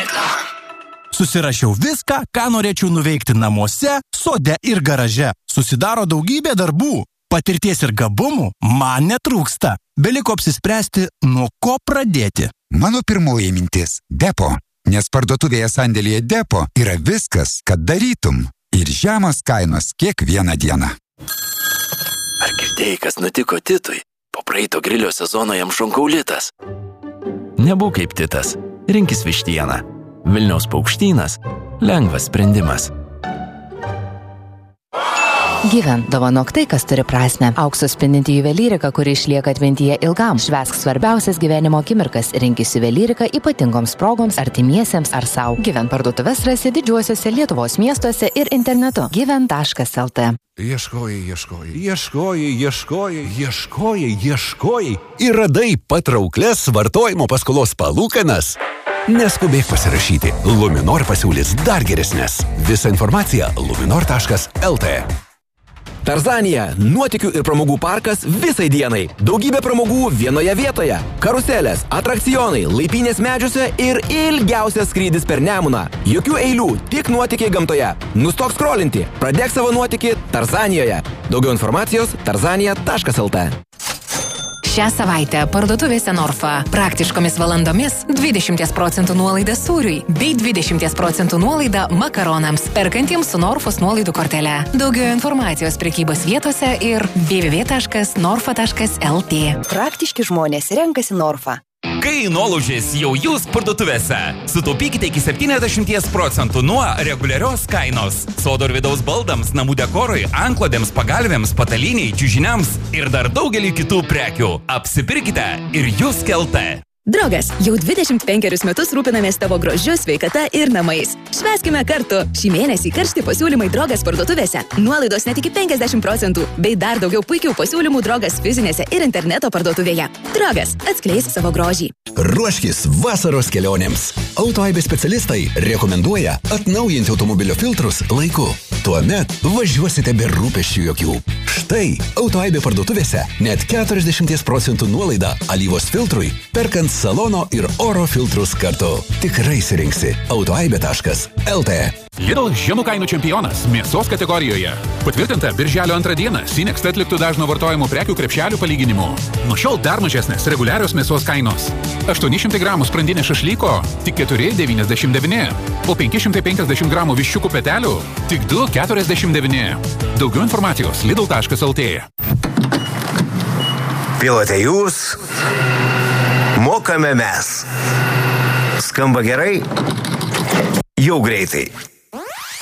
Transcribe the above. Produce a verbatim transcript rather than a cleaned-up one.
Susirašiau viską, ką norėčiau nuveikti namuose, sode ir garaže. Susidaro daugybė darbų. Patirties ir gabumų man netrūksta. Beliko apsispręsti, nuo ko pradėti. Mano pirmoji mintis – depo. Nes parduotuvėje sandėlyje depo yra viskas, kad darytum. Ir žemos kainos kiekvieną dieną. Ar girdėjai, kas nutiko Titui? Po praeito grilio sezono jam šonkaulitas. Nebūk kaip Titas. Rinkis vištieną. Vilniaus Paukštynas – lengvas sprendimas. Given, dovanok tai, kas turi prasmę. Auksu spindinti juvelyrika, kuri išlieka atmintyje ilgam. Švęsk svarbiausias gyvenimo akimirkas. Rinkis juvelyriką ypatingoms progoms, artimiesiems ar sau. Given parduotuves rasi didžiuosiuose Lietuvos miestuose ir internetu. given taškas el te. Ieškojai, ieškojai, ieškojai, ieškojai, ieškojai, ieškojai ir radai patrauklias vartojimo paskolos palūkanas. Neskubėk pasirašyti. Luminor pasiūlys dar geresnės. Visa informacija luminor taškas el te. Tarzanija – nuotykių ir pramogų parkas visai dienai. Daugybė pramogų vienoje vietoje. Karuselės, atrakcionai, laipynės medžiuose ir ilgiausias skrydis per Nemuną. Jokių eilių, tik nuotykiai gamtoje. Nustok skrolinti. Pradėk savo nuotykį Tarzanijoje. Daugiau informacijos tarzanija taškas el te. Šią savaitę parduotuvėse Norfa praktiškomis valandomis dvidešimt procentų nuolaida sūriui bei dvidešimt procentų nuolaida makaronams perkantiems su Norfos nuolaidų kortele. Daugiau informacijos prekybos vietose ir w w w taškas norfa taškas el te. Praktiški žmonės renkasi Norfa. Kai nuolaužės jau jūs parduotuvėse, sutaupykite iki septyniasdešimt procentų nuo reguliarios kainos. Sodo ir vidaus baldams, namų dekorui, antklodėms, pagalvėms, pataliniai, čiužiniams ir dar daugelį kitų prekių. Apsipirkite ir jūs kelte. Draugas, jau dvidešimt penkerius metus rūpinamės tavo grožiu, sveikata ir namais. Švęskime kartu. Šį mėnesį karšti pasiūlymai Drogas parduotuvėse. Nuolaidos net iki penkiasdešimt procentų, bei dar daugiau puikių pasiūlymų Drogas fizinėse ir interneto parduotuvėje. Drogas, atskleis savo grožį. Ruoškis vasaros kelionėms. Autoaibės specialistai rekomenduoja atnaujinti automobilio filtrus laiku. Tuomet važiuosite be rūpesčių jokių. Štai Autoaibė parduotuvėse net keturiasdešimt procentų nuolaida alyvos filtrui, perkant salono ir oro filtrus kartu. Tikrai sirinksi autoaibė taškas el te. Lidl žemų kainų čempionas mėsos kategorijoje. Patvirtinta birželio antrą dieną Sinext atliktų dažno vartojimo prekių krepšelių palyginimu. Nuo šiol dar mažesnės reguliarios mėsos kainos. aštuoni šimtai gramų sprandinė šašlyko tik keturi devyniasdešimt devyni, o penki šimtai penkiasdešimt gramų viščiukų petelių tik du keturiasdešimt devyni. Daugiau informacijos lidl taškas el te. Pilote jūs, mokame mes. Skamba gerai? Jau greitai.